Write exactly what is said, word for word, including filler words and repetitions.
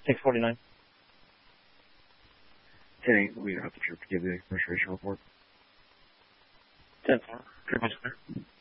six forty-nine. ten eight, we have to give the administration report. ten four. Pretty much clear.